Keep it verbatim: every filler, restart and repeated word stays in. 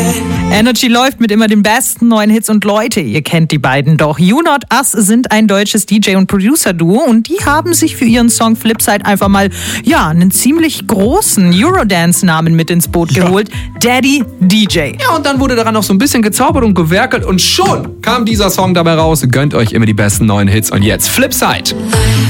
Energy läuft mit immer den besten neuen Hits und Leute, ihr kennt die beiden doch. You Not Us sind ein deutsches D J- und Producer-Duo und die haben sich für ihren Song Flipside einfach mal, ja, einen ziemlich großen Eurodance-Namen mit ins Boot geholt. Ja. Daddy D J. Ja, und dann wurde daran noch so ein bisschen gezaubert und gewerkelt und schon kam dieser Song dabei raus. Gönnt euch immer die besten neuen Hits und jetzt Flipside.